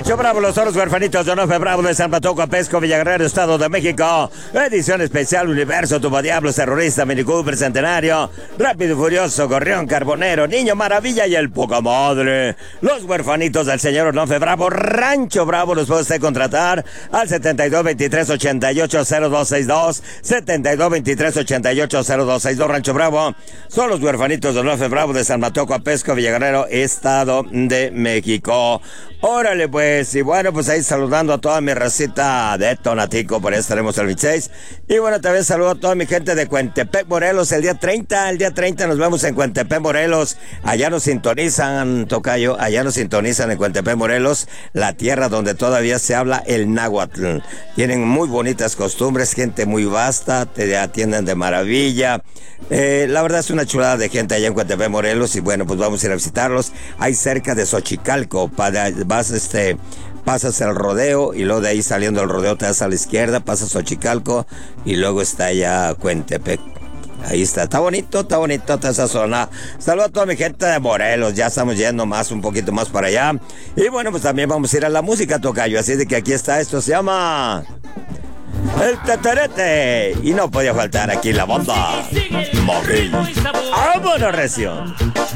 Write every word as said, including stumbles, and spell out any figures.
Rancho Bravo, los toros huerfanitos de Onofre Bravo de San Mateo, Capesco, Villaguerrero, Estado de México. Edición especial Universo, Tubo Diablos, Terrorista, Mini Cooper, Centenario, Rápido y Furioso, Gorrión, Carbonero, Niño Maravilla y el Poca Madre. Los huerfanitos del señor Onofre Bravo, Rancho Bravo, los puede usted contratar al setenta y dos veintitrés ochenta y ocho cero dos sesenta y dos, setenta y dos veintitrés ochenta y ocho cero dos sesenta y dos. Rancho Bravo son los huerfanitos de Onofre Bravo de San Mateo, Capesco, Villaguerrero, Estado de México. Órale pues, y bueno, pues ahí saludando a toda mi racita de Tonatico, por ahí estaremos el veintiséis. Y bueno, también saludo a toda mi gente de Cuentepec, Morelos, el día treinta, el día treinta nos vemos en Cuentepec, Morelos. Allá nos sintonizan, tocayo, allá nos sintonizan en Cuentepec, Morelos, la tierra donde todavía se habla el náhuatl. Tienen muy bonitas costumbres, gente muy vasta, te atienden de maravilla. Eh, la verdad es una chulada de gente allá en Cuentepec, Morelos, y bueno, pues vamos a ir a visitarlos. Hay cerca de Xochicalco, para, vas este... pasas el rodeo y luego de ahí saliendo del rodeo te das a la izquierda, pasas Xochicalco y luego está ya Cuentepec. Ahí está, está bonito, está bonito toda esa zona. Saludos a toda mi gente de Morelos, ya estamos yendo más, un poquito más para allá. Y bueno, pues también vamos a ir a la música, tocayo, así de que aquí está, esto se llama El Teterete. Y no podía faltar aquí la bomba móvil. ¡Vámonos, recio!